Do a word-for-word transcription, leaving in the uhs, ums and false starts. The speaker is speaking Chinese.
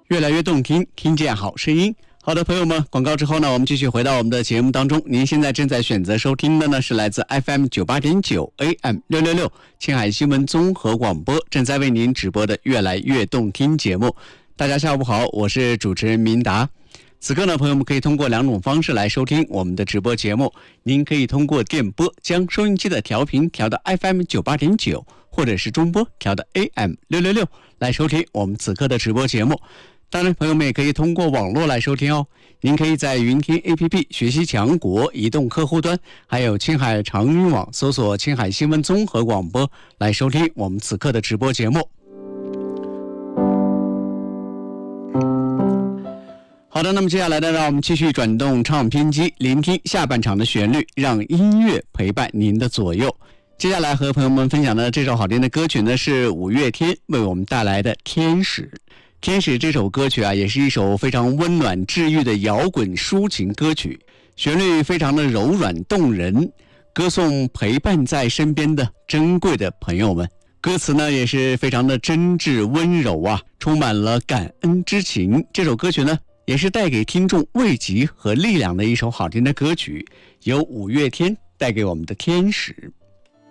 越来越动听，听见好声音。好的，朋友们，广告之后呢，我们继续回到我们的节目当中。您现在正在选择收听的呢，是来自 F M 九十八点九 A M 六六六青海新闻综合广播正在为您直播的越来越动听节目。大家下午好，我是主持人明达。此刻呢，朋友们可以通过两种方式来收听我们的直播节目。您可以通过电波将收音机的调频调到 F M 九十八点九，或者是中波调到 A M 六六六来收听我们此刻的直播节目。当然，朋友们也可以通过网络来收听哦。您可以在云听 A P P、学习强国移动客户端，还有青海长云网搜索青海新闻综合广播来收听我们此刻的直播节目。好的，那么接下来呢，让我们继续转动唱片机，聆听下半场的旋律，让音乐陪伴您的左右。接下来和朋友们分享的这首好听的歌曲呢，是五月天为我们带来的《天使》。天使这首歌曲啊，也是一首非常温暖治愈的摇滚抒情歌曲，旋律非常的柔软动人，歌颂陪伴在身边的珍贵的朋友们。歌词呢也是非常的真挚温柔啊，充满了感恩之情。这首歌曲呢也是带给听众慰藉和力量的一首好听的歌曲，由五月天带给我们的天使。